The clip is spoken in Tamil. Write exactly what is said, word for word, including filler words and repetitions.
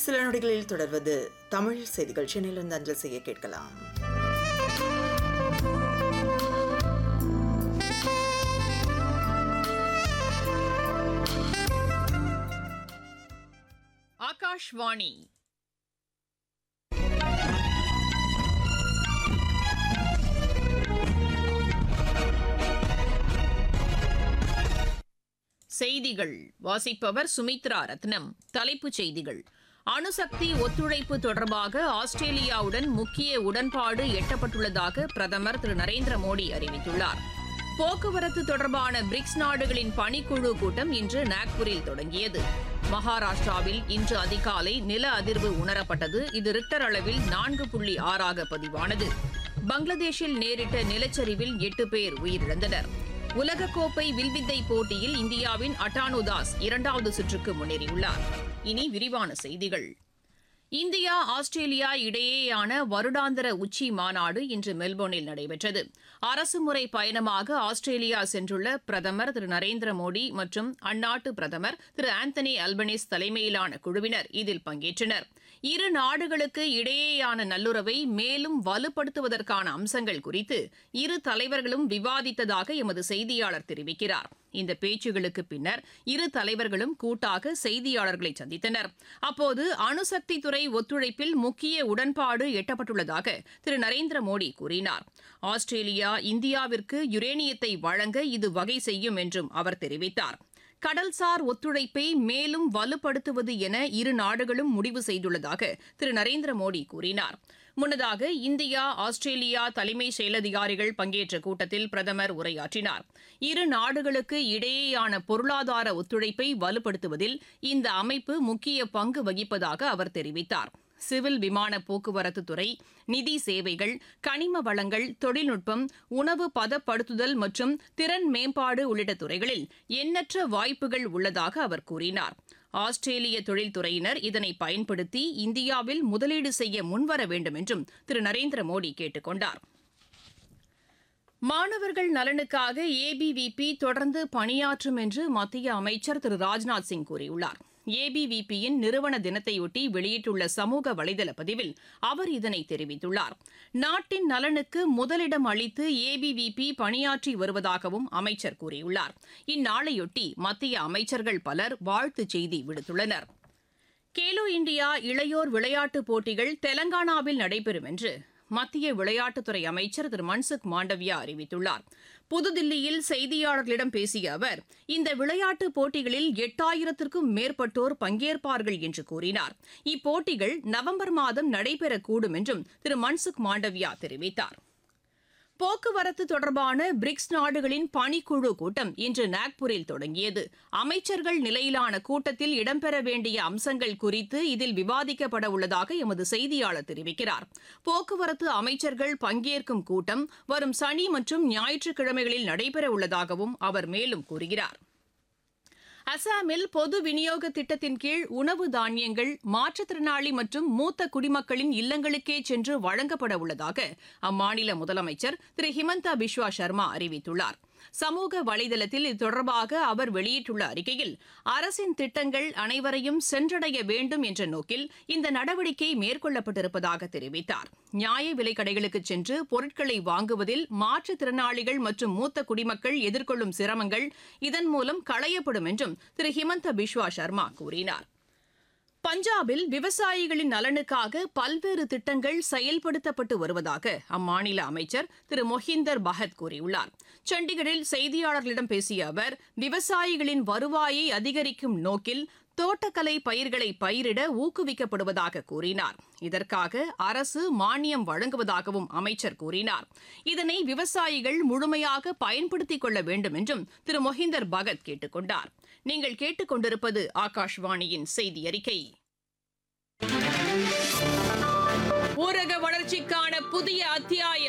சில நொடிகளில் தொடர்வது தமிழ் செய்திகள். சென்னையிலிருந்து அஞ்சல் செய்ய கேட்கலாம். ஆகாஷ்வாணி. செய்திகள் வாசிப்பவர் சுமித்ரா ரத்னம். தலைப்புச் செய்திகள்: அணுசக்தி ஒத்துழைப்பு தொடர்பாக ஆஸ்திரேலியாவுடன் முக்கிய உடன்பாடு எட்டப்பட்டுள்ளதாக பிரதமர் திரு நரேந்திர மோடி அறிவித்துள்ளார். போக்குவரத்து தொடர்பான பிரிக்ஸ் நாடுகளின் பணிக்குழு கூட்டம் இன்று நாக்பூரில் தொடங்கியது. மகாராஷ்டிராவில் இன்று அதிகாலை நில அதிர்வு உணரப்பட்டது. இது ரிக்டர் அளவில் நான்கு புள்ளி ஆறாக பதிவானது. பங்களாதேஷில் நேரிட்ட நிலச்சரிவில் எட்டு பேர் உயிரிழந்தனர். உலகக்கோப்பை வில்வித்தை போட்டியில் இந்தியாவின் அட்டானு தாஸ் இரண்டாவது சுற்றுக்கு முன்னேறியுள்ளார். இனி விரிவான செய்திகள். இந்தியா ஆஸ்திரேலியா இடையேயான வருடாந்திர உச்சி மாநாடு இன்று மெல்போர்னில் நடைபெற்றது. அரசுமுறை பயணமாக ஆஸ்திரேலியா சென்றுள்ள பிரதமர் திரு நரேந்திர மோடி மற்றும் அந்நாட்டு பிரதமர் திரு ஆந்தனி அல்பனீஸ் தலைமையிலான குழுவினர் இதில் பங்கேற்றனர். இரு நாடுகளுக்கு இடையேயான நல்லுறவை மேலும் வலுப்படுத்துவதற்கான அம்சங்கள் குறித்து இரு தலைவர்களும் விவாதித்ததாக எமது செய்தியாளர் தெரிவிக்கிறார். இந்த பேச்சுகளுக்கு பின்னர் இரு தலைவர்களும் கூட்டாக செய்தியாளர்களை சந்தித்தனர். அப்போது அணுசக்தி துறை ஒத்துழைப்பில் முக்கிய உடன்பாடு எட்டப்பட்டுள்ளதாக திரு நரேந்திர மோடி கூறினார். ஆஸ்திரேலியா இந்தியாவிற்கு யுரேனியத்தை வழங்க இது வகை செய்யும் என்றும் அவர் தெரிவித்தார். கடல்சார் ஒத்துழைப்பை மேலும் வலுப்படுத்துவது என இரு நாடுகளும் முடிவு செய்துள்ளதாக திரு நரேந்திர மோடி கூறினார். முன்னதாக இந்தியா ஆஸ்திரேலியா தலைமை செயலதிகாரிகள் பங்கேற்ற கூட்டத்தில் பிரதமர் உரையாற்றினார். இரு நாடுகளுக்கு இடையேயான பொருளாதார ஒத்துழைப்பை வலுப்படுத்துவதில் இந்த அமைப்பு முக்கிய பங்கு வகிப்பதாக அவர் தெரிவித்தார். சிவில் விமான போக்குவரத்து துறை, நிதி சேவைகள், கனிம வளங்கள், தொழில்நுட்பம், உணவு பதப்படுத்துதல் மற்றும் திறன் மேம்பாடு உள்ளிட்ட துறைகளில் எண்ணற்ற வாய்ப்புகள் உள்ளதாக அவர் கூறினார். ஆஸ்திரேலிய தொழில்துறையினர் இதனை பயன்படுத்தி இந்தியாவில் முதலீடு செய்ய முன்வர வேண்டும் என்றும் திரு நரேந்திர மோடி கேட்டுக் கொண்டார். மாணவர்கள் நலனுக்காக ஏபிவிபி தொடர்ந்து பணியாற்றும் என்று மத்திய அமைச்சர் திரு ராஜ்நாத் சிங் கூறியுள்ளார். ஏபிவிபியின் நிறுவன தினத்தையொட்டி வெளியிட்டுள்ள சமூக வலைதள பதிவில் அவர் இதனை தெரிவித்துள்ளார். நாட்டின் நலனுக்கு முதலிடம் அளித்து ஏபிவிபி பணியாற்றி வருவதாகவும் அமைச்சர் கூறியுள்ளார். இந்நாளையொட்டி மத்திய அமைச்சர்கள் பலர் வாழ்த்துச் செய்தி விடுத்துள்ளனர். கேலோ இண்டியா இளையோர் விளையாட்டுப் போட்டிகள் தெலங்கானாவில் நடைபெறும் என்று மத்திய விளையாட்டுத்துறை அமைச்சர் திரு மன்சுக் மாண்டவியா அறிவித்துள்ளார். புதுதில்லியில் செய்தியாளர்களிடம் பேசிய அவர், இந்த விளையாட்டுப் போட்டிகளில் எட்டாயிரத்திற்கும் மேற்பட்டோர் பங்கேற்பார்கள் என்று கூறினார். இப்போட்டிகள் நவம்பர் மாதம் நடைபெறக்கூடும் என்றும் திரு மன்சுக் மாண்டவியா தெரிவித்தார். போக்குவரத்து தொடர்பான பிரிக்ஸ் நாடுகளின் பணிக்குழு கூட்டம் இன்று நாக்பூரில் தொடங்கியது. அமைச்சர்கள் நிலையிலான கூட்டத்தில் இடம்பெற வேண்டிய அம்சங்கள் குறித்து இதில் விவாதிக்கப்பட உள்ளதாக எமது செய்தியாளர் தெரிவிக்கிறார். போக்குவரத்து அமைச்சர்கள் பங்கேற்கும் கூட்டம் வரும் சனி மற்றும் ஞாயிற்றுக்கிழமைகளில் நடைபெற உள்ளதாகவும் அவர் மேலும் கூறுகிறார். அசாமில் பொது விநியோக திட்டத்தின் கீழ் உணவு தானியங்கள் மாற்றுத்திறனாளி மற்றும் மூத்த குடிமக்களின் இல்லங்களுக்கே சென்று வழங்கப்பட உள்ளதாக அம்மாநில முதலமைச்சர் திரு ஹிமந்தா பிஸ்வா சர்மா அறிவித்துள்ளார். சமூக வலைதளத்தில் இது தொடர்பாக அவர் வெளியிட்டுள்ள அறிக்கையில், அரசின் திட்டங்கள் அனைவரையும் சென்றடைய வேண்டும் என்ற நோக்கில் இந்த நடவடிக்கை மேற்கொள்ளப்பட்டிருப்பதாக தெரிவித்தார். நியாய விலைக் கடைகளுக்கு சென்று பொருட்களை வாங்குவதில் மாற்றுத்திறனாளிகள் மற்றும் மூத்த குடிமக்கள் எதிர்கொள்ளும் சிரமங்கள் இதன் மூலம் களையப்படும் என்றும் திரு ஹிமந்தா பிஸ்வா சர்மா கூறினார். பஞ்சாபில் விவசாயிகளின் நலனுக்காக பல்வேறு திட்டங்கள் செயல்படுத்தப்பட்டு வருவதாக அம்மாநில அமைச்சர் திரு மொஹிந்தர் பகத் கூறியுள்ளார். சண்டிகரில் செய்தியாளர்களிடம் பேசிய அவர், விவசாயிகளின் வருவாயை அதிகரிக்கும் நோக்கில் தோட்டக்கலை பயிர்களை பயிரிட ஊக்குவிக்கப்படுவதாக கூறினார். இதற்காக அரசு மானியம் வழங்குவதாகவும் அமைச்சர் கூறினார். இதனை விவசாயிகள் முழுமையாக பயன்படுத்திக் கொள்ள வேண்டும் என்றும் திரு மொஹிந்தர் பகத் கேட்டுக் கொண்டார். நீங்கள் கேட்டுக் கொண்டிருப்பது ஆகாஷ்வாணியின் செய்தி அறிக்கை. ஊரக வளர்ச்சிக்கான புதிய அத்தியாயம்